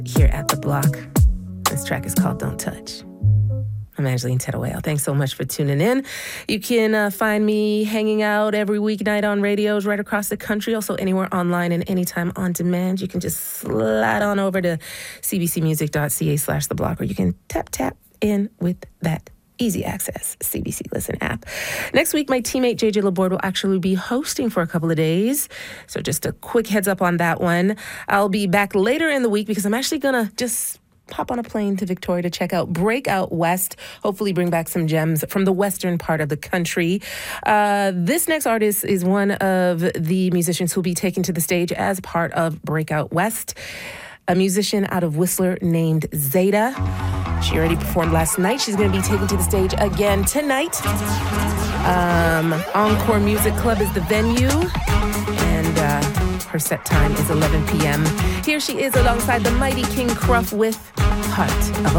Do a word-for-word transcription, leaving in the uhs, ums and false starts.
here at The Block. This track is called Don't Touch. I'm Angeline Tettawale. Thanks so much for tuning in. You can uh, find me hanging out every weeknight on radios right across the country, also anywhere online and anytime on demand. You can just slide on over to cbcmusic.ca slash the block, or you can tap, tap in with that easy access C B C Listen app. Next week, my teammate J J Laborde will actually be hosting for a couple of days. So just a quick heads up on that one. I'll be back later in the week because I'm actually going to just hop on a plane to Victoria to check out Breakout West, hopefully bring back some gems from the western part of the country. Uh, this next artist is one of the musicians who will be taken to the stage as part of Breakout West, a musician out of Whistler named Zeta. She already performed last night. She's going to be taken to the stage again tonight. Um, Encore Music Club is the venue, and uh, her set time is eleven p.m. Here she is alongside the mighty King Cruff with Heart of a